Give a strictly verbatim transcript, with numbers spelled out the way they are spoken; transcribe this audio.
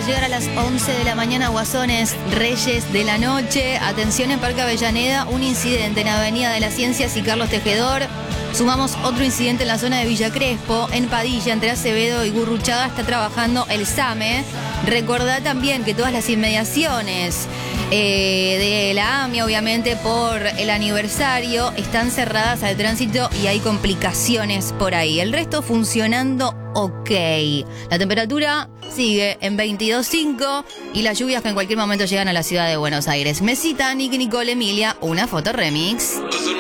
llegar a las once de la mañana, Guasones, Reyes de la Noche. Atención, en Parque Avellaneda, un incidente en Avenida de las Ciencias y Carlos Tejedor. Sumamos otro incidente en la zona de Villa Crespo, en Padilla, entre Acevedo y Gurruchaga, está trabajando el SAME. Recordá también que todas las inmediaciones eh, de la AMIA, obviamente por el aniversario, están cerradas al tránsito y hay complicaciones por ahí. El resto funcionando ok. La temperatura sigue en veintidós punto cinco y las lluvias que en cualquier momento llegan a la ciudad de Buenos Aires. Mesita, Nicky Nicole, Emilia, una foto remix.